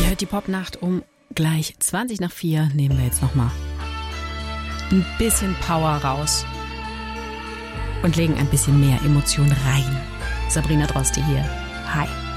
hört die Popnacht um gleich 4:20 nehmen wir jetzt nochmal ein bisschen Power raus und legen ein bisschen mehr Emotion rein. Sabrina Droste hier. Hi.